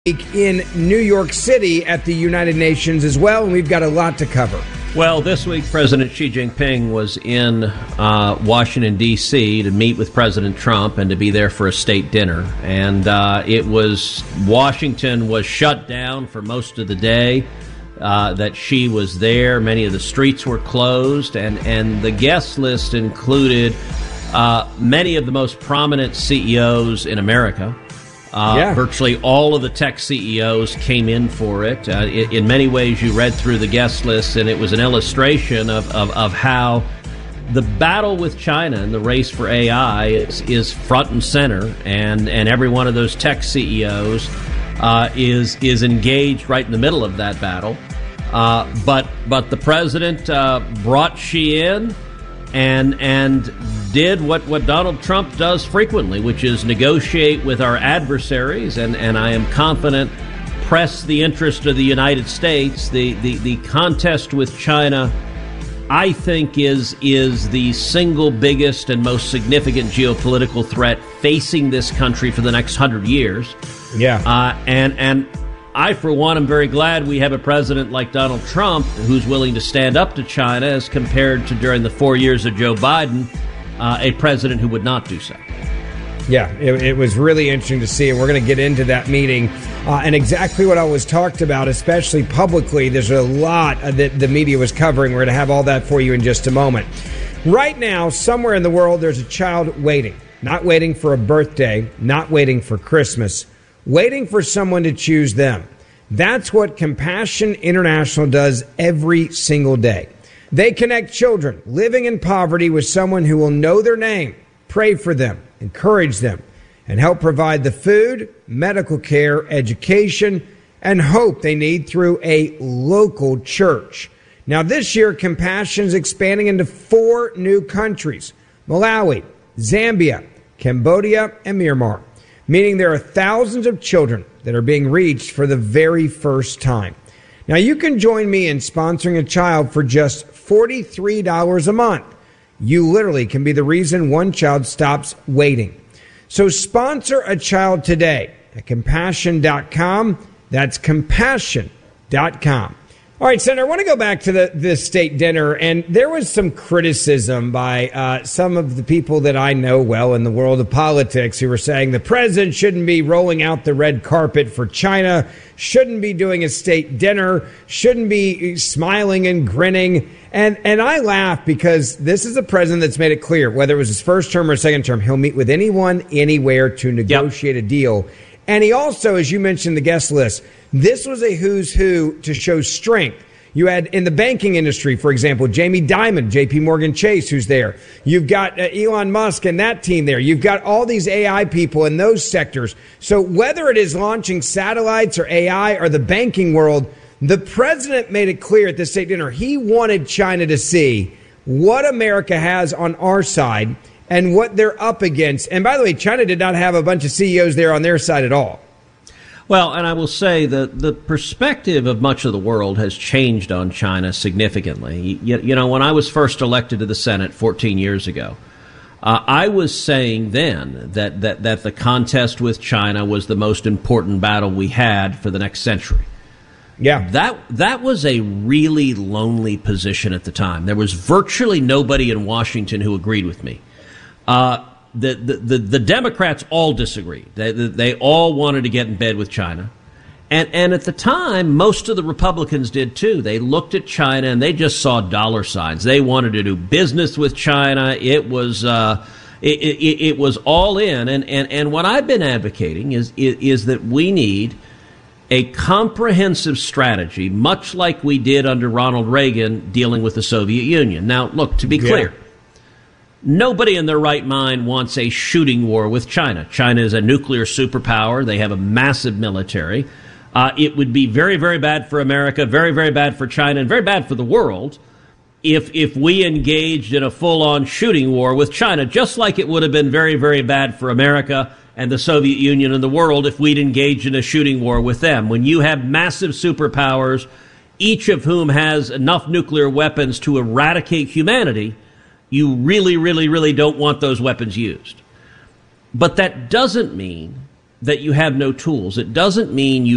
in New York City at the United Nations as well, and we've got a lot to cover. Well, this week, President Xi Jinping was in Washington, D.C. to meet with President Trump and to be there for a state dinner. And Washington was shut down for most of the day that Xi was there. Many of the streets were closed, and the guest list included many of the most prominent CEOs in America. Virtually all of the tech CEOs came in for it. In many ways, you read through the guest list, and it was an illustration of how the battle with China and the race for AI is front and center, and every one of those tech CEOs is engaged right in the middle of that battle. But the president brought Xi in and did what Donald Trump does frequently, which is negotiate with our adversaries, and I am confident press the interest of the United States. The contest with China, I think, is the single biggest and most significant geopolitical threat facing this country for the next 100 years. And I, for one, am very glad we have a president like Donald Trump who's willing to stand up to China as compared to during the 4 years of Joe Biden, a president who would not do so. Yeah, it was really interesting to see, and we're going to get into that meeting and exactly what I was talked about, especially publicly. There's a lot that the media was covering. We're going to have all that for you in just a moment. Right now, somewhere in the world, there's a child waiting, not waiting for a birthday, not waiting for Christmas, waiting for someone to choose them. That's what Compassion International does every single day. They connect children living in poverty with someone who will know their name, pray for them, encourage them, and help provide the food, medical care, education, and hope they need through a local church. Now, this year, Compassion is expanding into 4 new countries: Malawi, Zambia, Cambodia, and Myanmar, meaning there are thousands of children that are being reached for the very first time. Now, you can join me in sponsoring a child for just $43 a month. You literally can be the reason one child stops waiting. So sponsor a child today at compassion.com. That's compassion.com. All right, Senator, I want to go back to the state dinner, and there was some criticism by some of the people that I know well in the world of politics who were saying the president shouldn't be rolling out the red carpet for China, shouldn't be doing a state dinner, shouldn't be smiling and grinning. And I laugh because this is a president that's made it clear, whether it was his first term or second term, he'll meet with anyone, anywhere to negotiate a deal. And he also, as you mentioned, the guest list, this was a who's who to show strength. You had in the banking industry, for example, Jamie Dimon, JP Morgan Chase, who's there. You've got Elon Musk and that team there. You've got all these AI people in those sectors. So whether it is launching satellites or AI or the banking world, the president made it clear at the state dinner he wanted China to see what America has on our side and what they're up against. And by the way, China did not have a bunch of CEOs there on their side at all. Well, and I will say that the perspective of much of the world has changed on China significantly. You know, when I was first elected to the Senate 14 years ago, I was saying then that the contest with China was the most important battle we had for the next century. Yeah, that was a really lonely position at the time. There was virtually nobody in Washington who agreed with me. The Democrats all disagreed. They all wanted to get in bed with China. And at the time, most of the Republicans did too. They looked at China and they just saw dollar signs. They wanted to do business with China. It was it was all in. And what I've been advocating is that we need a comprehensive strategy, much like we did under Ronald Reagan dealing with the Soviet Union. Now, look, to be clear, nobody in their right mind wants a shooting war with China. China is a nuclear superpower. They have a massive military. It would be very, very bad for America, very, very bad for China, and very bad for the world if we engaged in a full-on shooting war with China, just like it would have been very, very bad for America and the Soviet Union and the world if we'd engaged in a shooting war with them. When you have massive superpowers, each of whom has enough nuclear weapons to eradicate humanity, you really, really, really don't want those weapons used. But that doesn't mean that you have no tools. It doesn't mean you